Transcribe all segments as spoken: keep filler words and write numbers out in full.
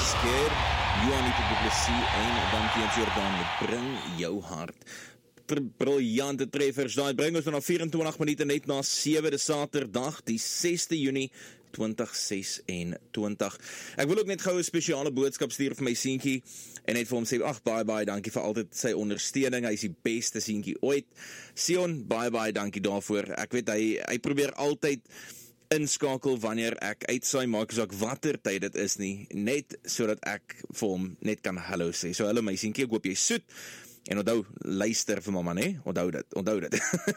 Scared, Juanita Du Plessis en dan teens Jordan, bring jou hart. Briljante treffers, daai bring ons dan na vyf-en-twintig minute net na sewe, die Saterdag, die sesde Junie twintig ses-en-twintig. Ek wil ook net gou 'n spesiale boodskap stuur vir my seentjie en net vir hom sê, ag, baie baie dankie vir altyd sy ondersteuning, hy is die beste seentjie ooit. Sion, baie baie dankie daarvoor. Ek weet hy hy probeer altyd inskakel wanneer ek uitsaai, maak so ek watter tyd dit is nie, net sodat ek vir hom net kan hallo sê. So hallo my seentjie, ek hoop jy soet. En onthou, luister vir mamma, nee? Onthou dit, onthou dit.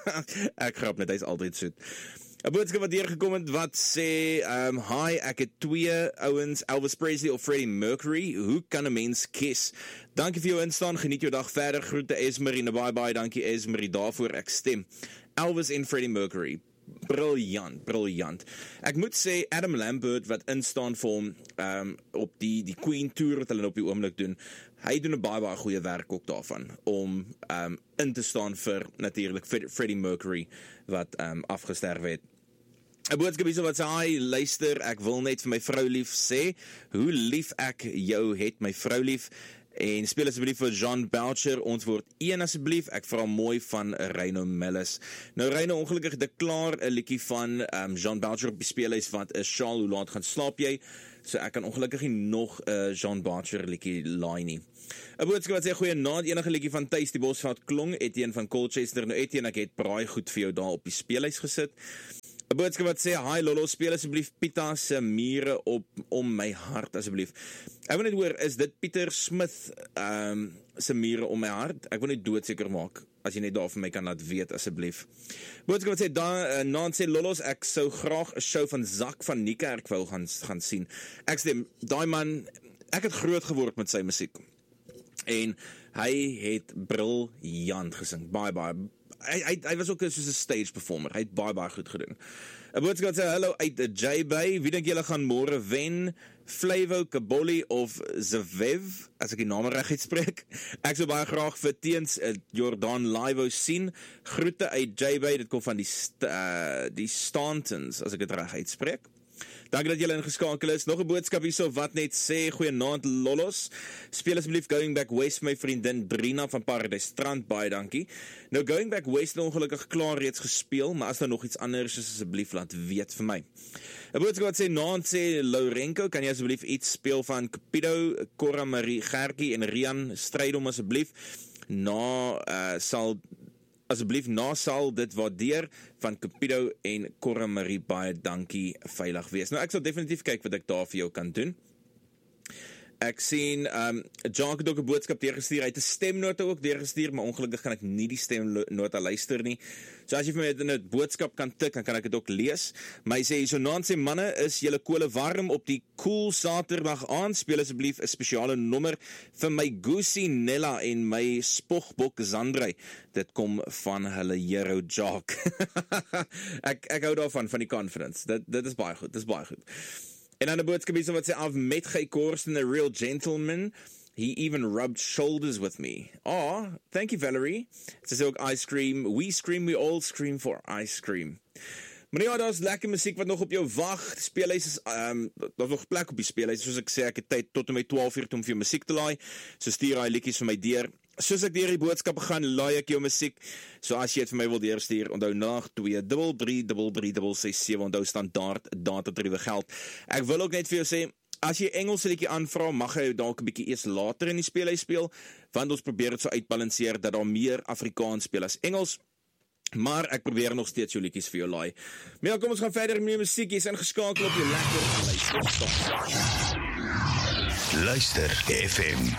Ek grap net, hy is altyd soet. 'n boodskap wat hier gekom het, wat sê, um, hi, ek het twee ouens, Elvis Presley of Freddie Mercury, hoe kan 'n mens kies? Dankie vir jou instaan, geniet jou dag verder, groete Esmerie, en baie baie dankie Esmerie daarvoor, ek stem. Elvis en Freddie Mercury, briljant, briljant. Ek moet sê, Adam Lambert, wat instaan vir hom, um, op die, die Queen Tour, wat hulle op die oomblik doen, hy doen 'n baie baie goeie werk ook daarvan, om um, in te staan vir, natuurlik, Freddie Mercury, wat um, afgesterf het. 'n boodskap hierso wat sê, hi, luister, ek wil net vir my vrou lief sê, hoe lief ek jou het, my vrou lief, en speel asseblief vir John Boucher, ons word een asseblief, ek vra mooi van Reino Mellis. Nou Reino, ongelukkig het ek klaar 'n liedjie van um, John Boucher op die speelhuis, wat is Charles, hoe laat gaan slaap jy? So ek kan ongelukkig nie nog 'n uh, John Boucher liedjie laai nie. 'n boodskap wat sê, goeie naand, enige liedjie van Thuis die Bosveld klong, Etienne van Colchester, nou Etienne, ek het braai goed vir jou daar op die speelhuis gesit. 'n boodskap wat sê, hi Lolo, speel asseblief Pieter se mure op om my hart asseblief. Ek wil net hoor, is dit Pieter Smith um, se mure om my hart? Ek wil net doodseker maak, as jy net daar vir my kan laat weet asseblief. Boodskap wat sê, da, uh, Naan sê, Lolos, ek sou graag 'n show van Zak van Niekerk wou gaan, gaan sien. Ek sê, daai man, ek het groot geword met sy musiek. En hy het briljant gesing, baie baie. Hy, hy, hy was ook soos 'n stage performer, hy het baie baie goed gedoen. 'n boodskap sê, hallo uit J-Bay, wie dink julle gaan môre wen? Flavo, Kaboli of Zvev, as ek die name reg uitspreek. Ek sou baie graag vir teens uh, Jordan live sien. Groete uit J-Bay, dit kom van die, st uh, die Stantons, as ek dit reg uitspreek. Dankie dat julle ingeskakel is. Nog 'n boodskap hierso wat net sê, goeienaand Lollos. Speel asseblief Going Back West my vriendin Drina van Paradise Strand, baie dankie. Nou Going Back West het ongelukkig klaar reeds gespeel, maar as daar nog iets anders is, asseblief laat weet vir my. 'n boodskap wat sê, naand sê Lourenco, kan jy asseblief iets speel van Cupido, Cora Marie Gertjie en Rian Strydom asseblief? Na uh, sal asseblief na sal dit waardeer van Cupido en Cora Marie, baie dankie, veilig wees. Nou ek sal definitief kyk wat ek daar vir jou kan doen. Ek sien, um, Jacques het ook 'n boodskap deurgestuur, hy het 'n stemnota ook deurgestuur, maar ongelukkig kan ek nie die stemnota luister nie. So as jy vir my in 'n boodskap kan tik, dan kan ek dit ook lees. Maar hy sê, hierso naand sê, manne, is julle kole warm op die cool Saterdag aand, speel asseblief 'n spesiale nommer vir my Goosey Nella en my spogbok Zandrey. Dit kom van hulle hero Jacques. ek, ek hou daarvan, van die conference. Dit, dit is baie goed, dit is baie goed. En dan 'n boodskap hierso wat sê, I've met Guy Korsten, a real gentleman. He even rubbed shoulders with me. Ah, thank you Valerie. Sy sê ook ice cream. We scream, we all scream for ice cream. Maar ja, daar is lekker musiek wat nog op jou wag. Die speelhuis is, um, daar is nog plek op die speelhuis. Soos ek sê, ek het tyd tot en met twaalf uur om vir jou musiek te laai. So stuur hy liedjies vir my deur. Soos ek deur die boodskappe gaan, laai ek jou musiek. So as jy het vir my wil deurstuur, onthou nag twee drie drie drie drie drie ses sewe, onthou standaard datatariewe geld. Ek wil ook net vir jou sê, as jy Engelse liedjie aanvra, mag jy dalk 'n bietjie eers later in die speelhuis speel, want ons probeer dit so uitbalanseer dat daar meer Afrikaans speel as Engels. Maar ek probeer nog steeds jou liedjies vir jou laai. Maar ja, kom ons gaan verder met die musiek. Jy is ingeskakel op jou lekker luister. Luister F M